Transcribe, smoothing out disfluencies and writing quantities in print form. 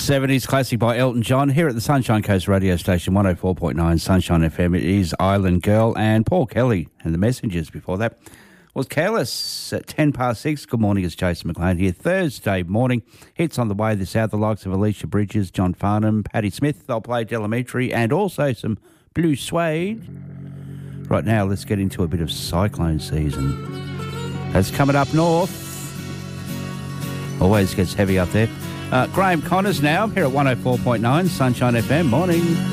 70s classic by Elton John here at the Sunshine Coast radio station, 104.9 Sunshine FM. It is Island Girl and Paul Kelly, and the Messengers before that was Careless at 10 past 6. Good morning, it's Jason McLean here. Thursday morning, hits on the way this hour, the likes of Alicia Bridges, John Farnham, Patti Smith. They'll play Delamitri and also some Blue Suede. Right now, let's get into a bit of cyclone season. That's coming up north. Always gets heavy up there. Graham Connors now here at 104.9 Sunshine FM. Morning.